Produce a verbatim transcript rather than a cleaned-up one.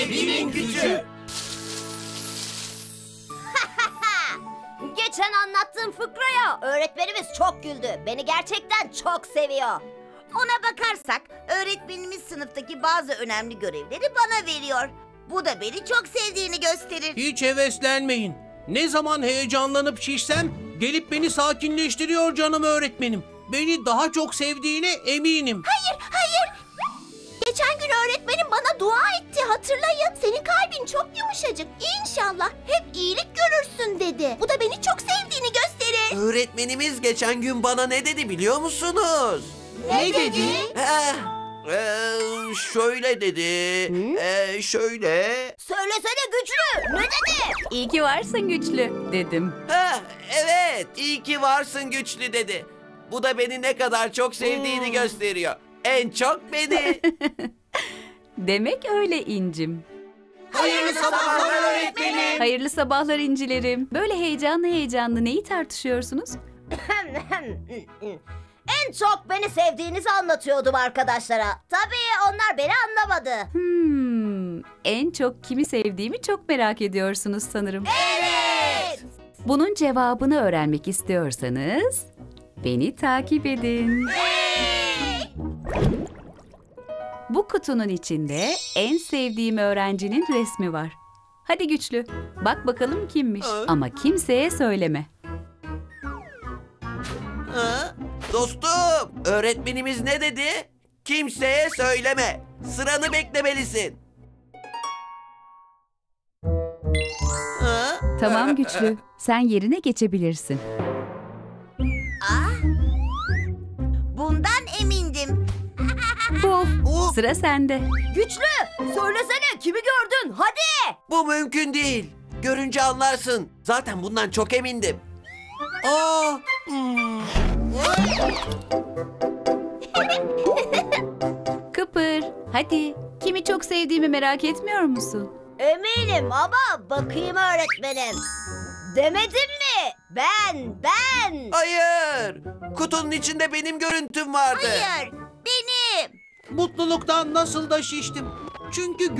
Sevginin gücü. Geçen anlattığım fıkraya öğretmenimiz çok güldü. Beni gerçekten çok seviyor. Ona bakarsak öğretmenimiz sınıftaki bazı önemli görevleri bana veriyor. Bu da beni çok sevdiğini gösterir. Hiç heveslenmeyin. Ne zaman heyecanlanıp şişsem gelip beni sakinleştiriyor canım öğretmenim. Beni daha çok sevdiğine eminim. Hayır, hayır. Geçen gün öğretmenim bana dua etti, hatırlayın. Senin kalbin çok yumuşacık. İnşallah hep iyilik görürsün dedi. Bu da beni çok sevdiğini gösterir. Öğretmenimiz geçen gün bana ne dedi biliyor musunuz? Ne dedi? Heh, ee, şöyle dedi. Ee, şöyle. Söylesene güçlü. Ne dedi? İyi ki varsın güçlü dedim. Heh, evet, iyi ki varsın güçlü dedi. Bu da beni ne kadar çok sevdiğini gösteriyor. En çok beni. Demek öyle incim. Hayırlı sabahlar öğretmenim. Hayırlı sabahlar incilerim. Böyle heyecanlı heyecanlı neyi tartışıyorsunuz? En çok beni sevdiğinizi anlatıyordum arkadaşlara. Tabii onlar beni anlamadı. Hmm, en çok kimi sevdiğimi çok merak ediyorsunuz sanırım. Evet. Bunun cevabını öğrenmek istiyorsanız beni takip edin. Bu kutunun içinde en sevdiğim öğrencinin resmi var. Hadi güçlü, bak bakalım kimmiş. Ama kimseye söyleme. Ha? Dostum, öğretmenimiz ne dedi? Kimseye söyleme. Sıranı beklemelisin. Ha? Tamam güçlü, sen yerine geçebilirsin. Bundan emindim. Puf, Uh, sıra sende. Güçlü. Söylesene kimi gördün? Hadi. bu mümkün değil. Görünce anlarsın. Zaten bundan çok emindim. Aa, hmm. Kıpır, hadi. Kimi çok sevdiğimi merak etmiyor musun? Eminim ama bakayım öğretmenim. Demedim mi? Ben, ben. Hayır. Kutunun içinde benim görüntüm vardı. Hayır, benim. Mutluluktan nasıl da şiştim. Çünkü